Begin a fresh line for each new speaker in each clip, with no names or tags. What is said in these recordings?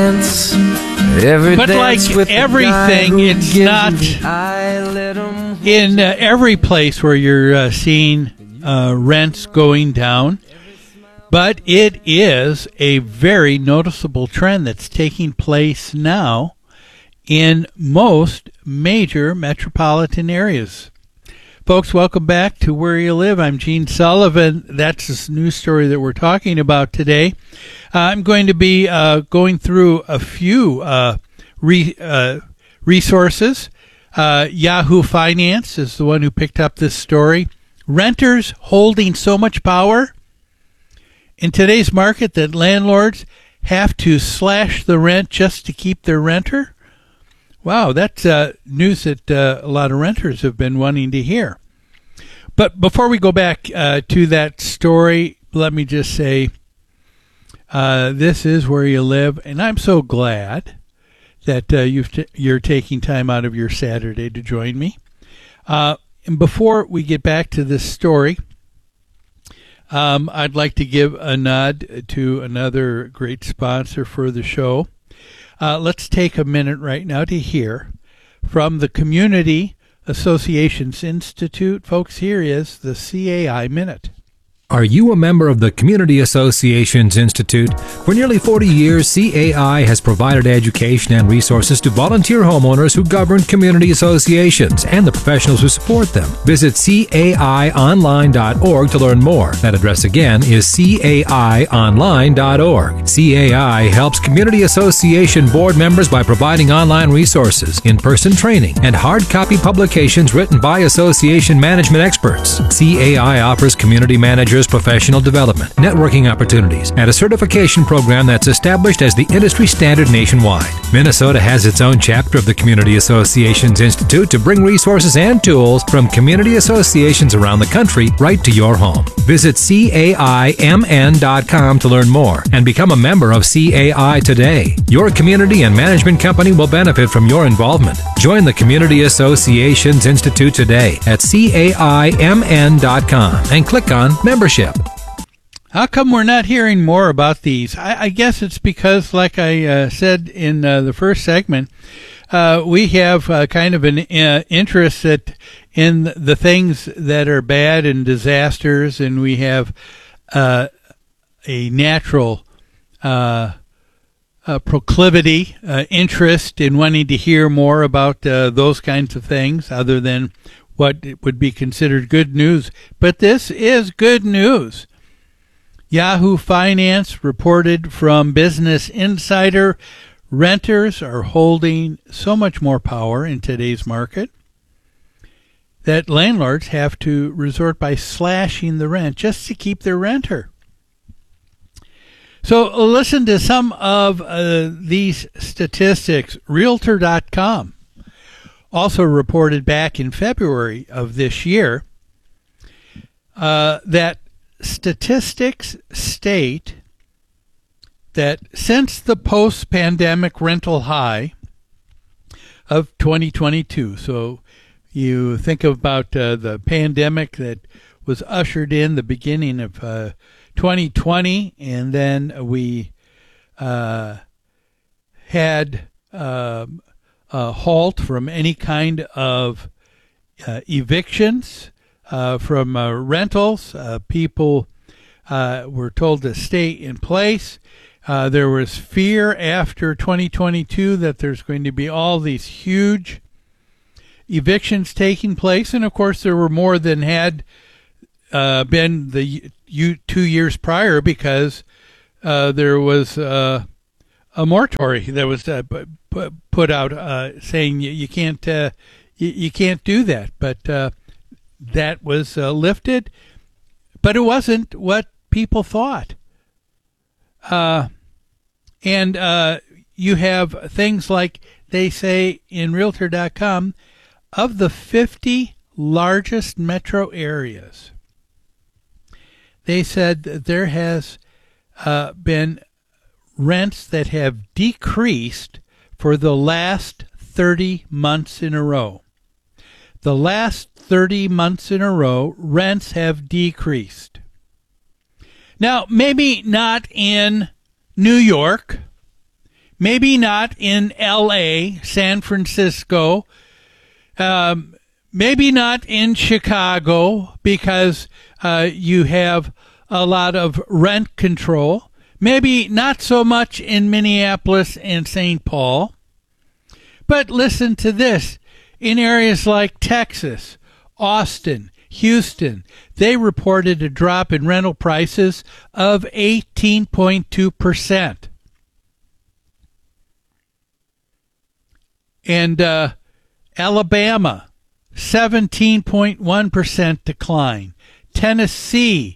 But like everything, it's not in every place where you're seeing rents going down. But it is a very noticeable trend that's taking place now in most major metropolitan areas. Folks, welcome back to Where You Live. I'm Gene Sullivan. That's this news story that we're talking about today. I'm going to be going through a few resources. Yahoo Finance is the one who picked up this story. Renters holding so much power in today's market that landlords have to slash the rent just to keep their renter. Wow, that's news that a lot of renters have been wanting to hear. But before we go back to that story, let me just say this is Where You Live, and I'm so glad that you're taking time out of your Saturday to join me. And before we get back to this story, I'd like to give a nod to another great sponsor for the show. Let's take a minute right now to hear from the Community Associations Institute. Folks, here is the CAI Minute.
Are you a member of the Community Associations Institute? For nearly 40 years, CAI has provided education and resources to volunteer homeowners who govern community associations and the professionals who support them. Visit caionline.org to learn more. That address again is caionline.org. CAI helps community association board members by providing online resources, in-person training, and hard copy publications written by association management experts. CAI offers community managers professional development, networking opportunities, and a certification program that's established as the industry standard nationwide. Minnesota has its own chapter of the Community Associations Institute to bring resources and tools from community associations around the country right to your home. Visit CAIMN.com to learn more and become a member of CAI today. Your community and management company will benefit from your involvement. Join the Community Associations Institute today at CAIMN.com and click on Membership.
How come we're not hearing more about these? I guess it's because, like I said in the first segment, we have kind of an interest in the things that are bad and disasters, and we have a natural proclivity, interest in wanting to hear more about those kinds of things other than what would be considered good news. But this is good news. Yahoo Finance reported from Business Insider, renters are holding so much more power in today's market that landlords have to resort by slashing the rent just to keep their renter. So listen to some of these statistics. Realtor.com also reported back in February of this year that statistics state that since the post-pandemic rental high of 2022, so you think about the pandemic that was ushered in the beginning of 2020, and then we had a halt from any kind of evictions from rentals. People were told to stay in place. There was fear after 2022 that there's going to be all these huge evictions taking place, and of course there were more than had been the 2 years prior, because there was a moratorium that was put out saying you can't do that, but that was lifted, but it wasn't what people thought. And you have things like, they say in Realtor.com, of the 50 largest metro areas, they said that there has been rents that have decreased for the last 30 months in a row. The last 30 months in a row, rents have decreased. Now, maybe not in New York, Maybe not in L.A., San Francisco, maybe not in Chicago because you have a lot of rent control. Maybe not so much in Minneapolis and St. Paul. But listen to this. In areas like Texas, Austin, Houston, they reported a drop in rental prices of 18.2%. And Alabama, 17.1% decline. Tennessee,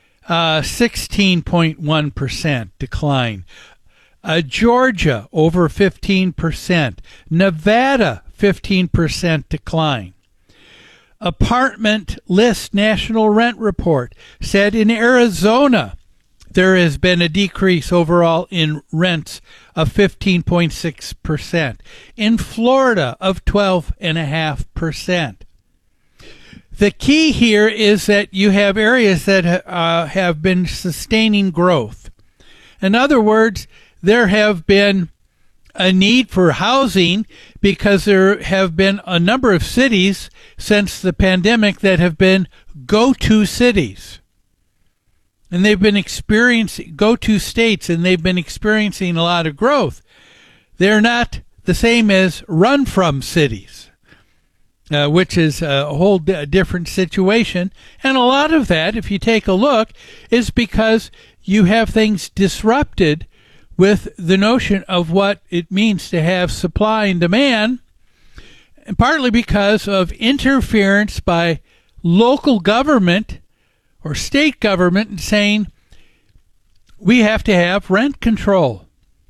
16.1% decline. Georgia, over 15%. Nevada, 15% decline. Apartment List National Rent Report said in Arizona, there has been a decrease overall in rents of 15.6%. In Florida, of 12.5%. The key here is that you have areas that have been sustaining growth. In other words, there have been a need for housing because there have been a number of cities since the pandemic that have been go-to cities. And they've been experiencing go-to states, and they've been experiencing a lot of growth. They're not the same as run-from cities, which is a whole different situation. And a lot of that, if you take a look, is because you have things disrupted with the notion of what it means to have supply and demand, and partly because of interference by local government or state government saying we have to have rent control.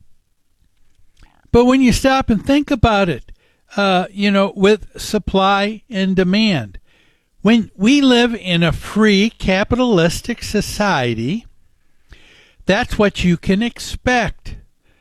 But when you stop and think about it, with supply and demand, when we live in a free capitalistic society, that's what you can expect.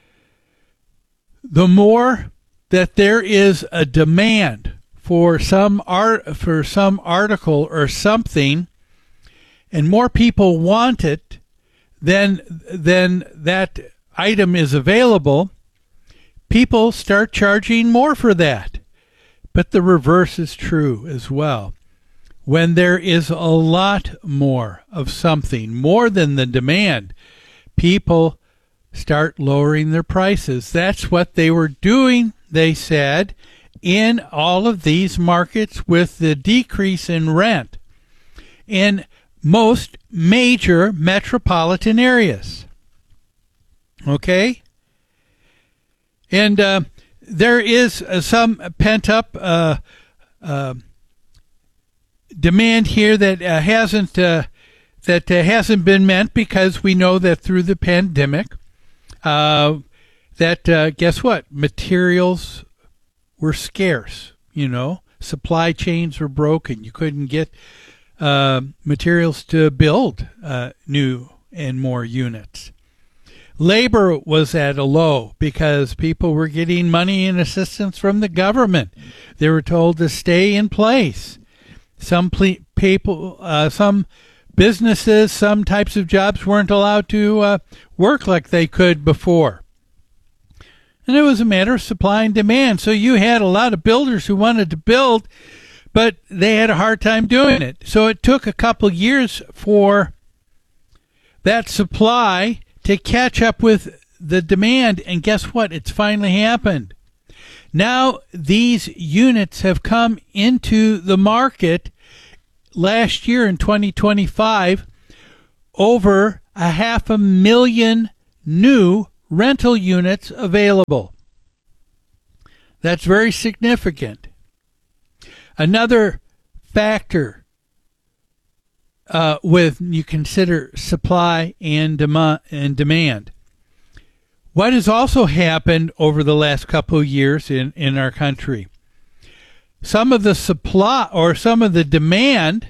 The more that there is a demand for some article or something, and more people want it than that item is available, people start charging more for that. But the reverse is true as well. When there is a lot more of something, more than the demand, people start lowering their prices. That's what they were doing, they said, in all of these markets with the decrease in rent in most major metropolitan areas. Okay? And there is some pent-up demand here that hasn't been met, because we know that through the pandemic, guess what? Materials were scarce. Supply chains were broken. You couldn't get materials to build new and more units. Labor was at a low because people were getting money and assistance from the government. They were told to stay in place. Some businesses, some types of jobs weren't allowed to work like they could before. And it was a matter of supply and demand. So you had a lot of builders who wanted to build, but they had a hard time doing it. So it took a couple years for that supply to catch up with the demand. And guess what? It's finally happened. Now these units have come into the market. Last year in 2025, over 500,000 new rental units available. That's very significant. Another factor with you consider supply and demand. What has also happened over the last couple of years in our country? Some of the supply or some of the demand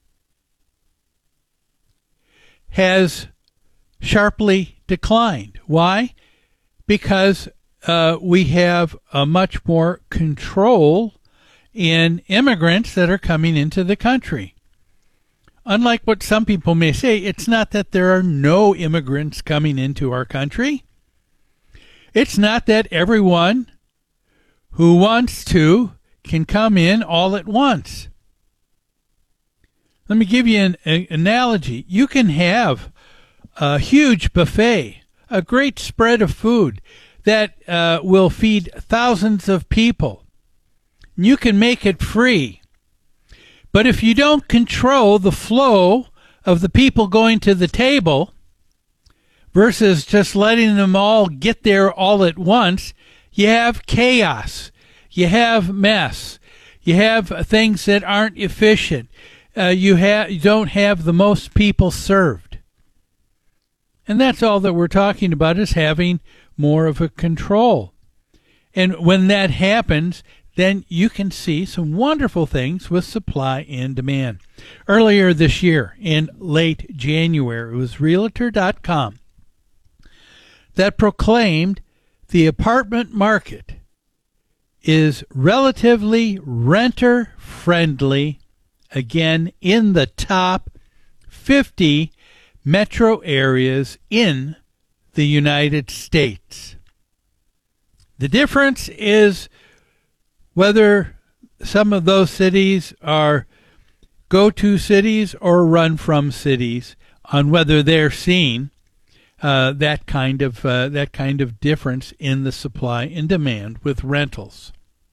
has sharply declined. Why? Because we have a much more control in immigrants that are coming into the country. Unlike what some people may say, it's not that there are no immigrants coming into our country. It's not that everyone who wants to can come in all at once. Let me give you an analogy. You can have a huge buffet, a great spread of food that will feed thousands of people. You can make it free. But if you don't control the flow of the people going to the table versus just letting them all get there all at once, you have chaos. You have mess. You have things that aren't efficient. You don't have the most people served. And that's all that we're talking about, is having more of a control. And when that happens, then you can see some wonderful things with supply and demand. Earlier this year, in late January, it was Realtor.com that proclaimed the apartment market is relatively renter-friendly, again, in the top 50 metro areas in the United States. The difference is whether some of those cities are go-to cities or run-from cities, on whether they're seeing that kind of difference in the supply and demand with rentals.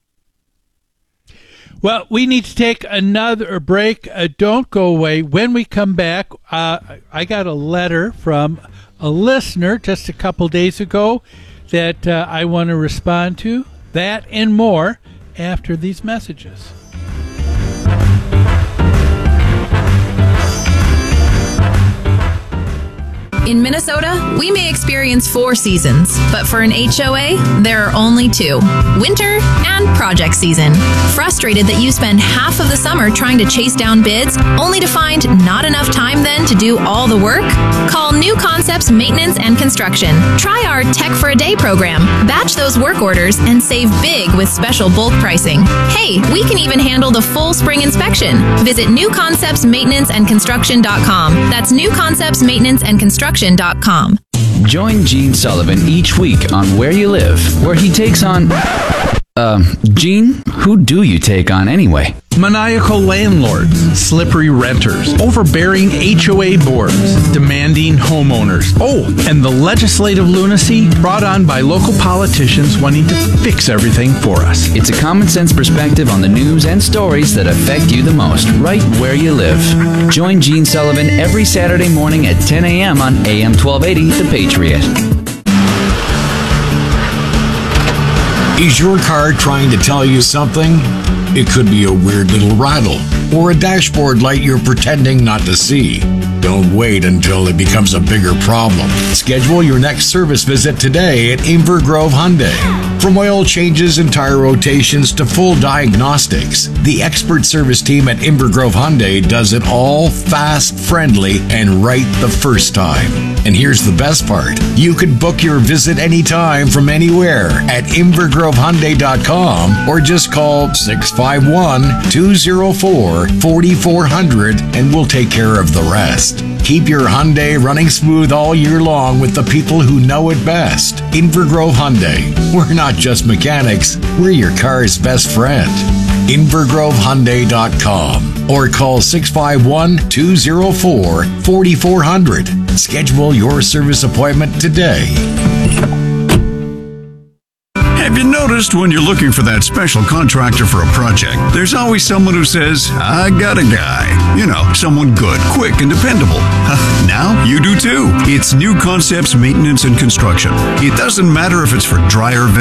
Well, we need to take another break. Don't go away. When we come back, I got a letter from a listener just a couple days ago that I want to respond to. That and more after these messages.
In Minnesota, we may experience 4 seasons, but for an HOA, there are only 2, winter and project season. Frustrated that you spend half of the summer trying to chase down bids, only to find not enough time then to do all the work? Call New Concepts Maintenance and Construction. Try our Tech for a Day program. Batch those work orders and save big with special bulk pricing. Hey, we can even handle the full spring inspection. Visit newconceptsmaintenanceandconstruction.com. That's newconceptsmaintenanceandconstruction.com.
Join Gene Sullivan each week on Where You Live, where he takes on... Gene, who do you take on anyway?
Maniacal landlords, slippery renters, overbearing HOA boards, demanding homeowners. Oh, and the legislative lunacy brought on by local politicians wanting to fix everything for us.
It's a common sense perspective on the news and stories that affect you the most, right where you live. Join Gene Sullivan every Saturday morning at 10 a.m. on AM 1280, The Patriot.
Is your car trying to tell you something? It could be a weird little rattle or a dashboard light you're pretending not to see. Don't wait until it becomes a bigger problem. Schedule your next service visit today at Inver Grove Hyundai. From oil changes and tire rotations to full diagnostics, the expert service team at Inver Grove Hyundai does it all fast, friendly, and right the first time. And here's the best part. You can book your visit anytime from anywhere at invergrovehyundai.com or just call 651-204-4400 and we'll take care of the rest. Keep your Hyundai running smooth all year long with the people who know it best. Inver Grove Hyundai. We're not just mechanics, we're your car's best friend. invergrovehyundai.com or call 651-204-4400. Schedule your service appointment today.
Have you noticed when you're looking for that special contractor for a project, there's always someone who says, I got a guy. You know, someone good, quick, and dependable. Now you do too. It's New Concepts Maintenance and Construction. It doesn't matter if it's for dryer